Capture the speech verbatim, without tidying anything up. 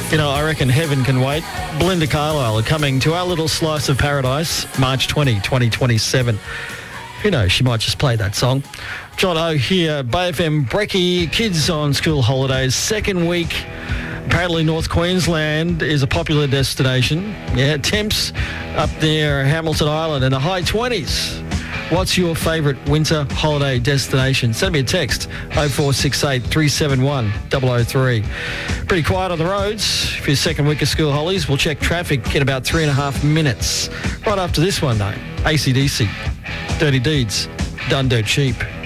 You know, I reckon heaven can wait. Belinda Carlisle are coming to our little slice of paradise, March twentieth, twenty twenty-seven. Who knows, she might just play that song. John O here, Bay F M Brekkie, kids on school holidays, second week. Apparently North Queensland is a popular destination. Yeah, temps up there, Hamilton Island in the high twenties. What's your favourite winter holiday destination? Send me a text, oh four six eight, three seven one, double oh three. Pretty quiet on the roads for your second week of school holidays. We'll check traffic in about three and a half minutes. Right after this one, though, A C D C, Dirty Deeds, Done Dirt Cheap.